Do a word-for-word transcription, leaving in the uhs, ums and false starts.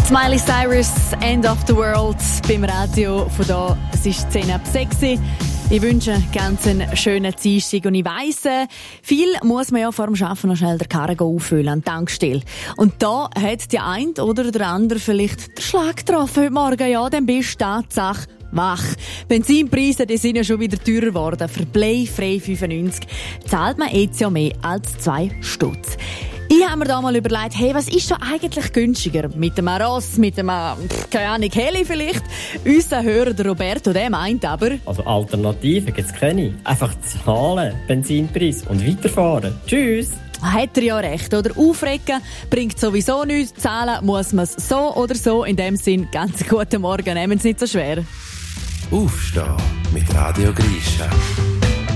Miley Cyrus, End of the World beim Radio von da. Es ist zehn ab sechs. Ich wünsche ganz einen schönen Dienstag und ich weiss, viel muss man ja vor dem Arbeiten noch schnell den Karren auffüllen an der Tankstelle. Und da hat die eine oder der andere vielleicht den Schlag getroffen heute Morgen. Ja, dann bist du Tatsache wach. Benzinpreise, die sind ja schon wieder teurer geworden. Für Bleifrei fünfundneunzig zahlt man jetzt ja mehr als zwei Stutz. Ich habe mir da mal überlegt, hey, was ist schon eigentlich günstiger? Mit dem Aros, mit dem, keine Ahnung, Heli vielleicht? Unser Hörer, der Roberto, der meint aber... Also Alternativen gibt es keine. Einfach zahlen, Benzinpreis und weiterfahren. Tschüss! Hat er ja recht, oder? Aufregen bringt sowieso nichts, zahlen muss man es so oder so. In dem Sinn, ganz guten Morgen, nehmen Sie es nicht so schwer. Aufstehen mit Radio Grisha.